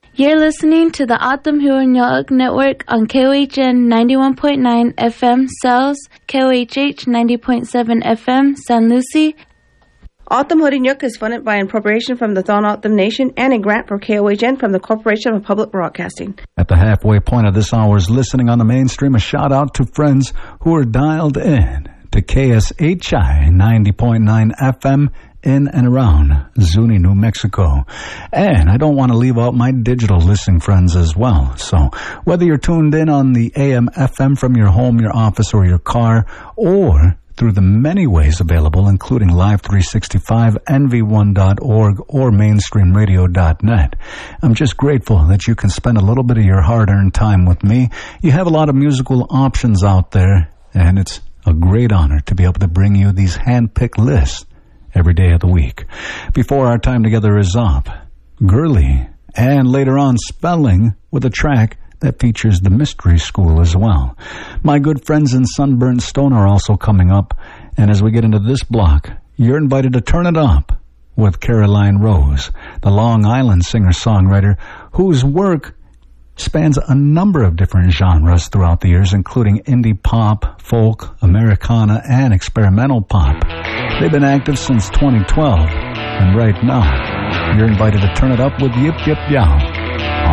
You're listening to the Atam Huanyog Network on KOHN 91.9 FM Cells, KOHH 90.7 FM San Lucie. Atam Huanyog is funded by an appropriation from the Thon Atam Nation and a grant for KOHN from the Corporation of Public Broadcasting. At the halfway point of this hour's listening on the mainstream, a shout out to friends who are dialed in to KSHI 90.9 FM in and around Zuni, New Mexico. And I don't want to leave out my digital listening friends as well. So whether you're tuned in on the AM, FM from your home, your office, or your car, or through the many ways available, including Live 365, NV1.org, or mainstreamradio.net. I'm just grateful that you can spend a little bit of your hard-earned time with me. You have a lot of musical options out there, and it's a great honor to be able to bring you these hand-picked lists every day of the week. Before our time together is up, Gurley, and later on Spelling with a track that features the Mystery School as well. My good friends in Sunburnt Stone are also coming up, and as we get into this block, you're invited to turn it up with Caroline Rose, the Long Island singer-songwriter whose work spans a number of different genres throughout the years, including indie pop, folk, Americana, and experimental pop. They've been active since 2012, and right now, you're invited to turn it up with Yip Yip Yow.